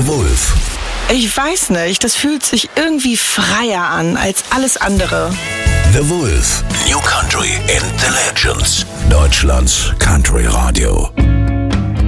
Wolf. Ich weiß nicht, das fühlt sich irgendwie freier an als alles andere. The Wolf. New Country and the Legends. Deutschlands Country Radio.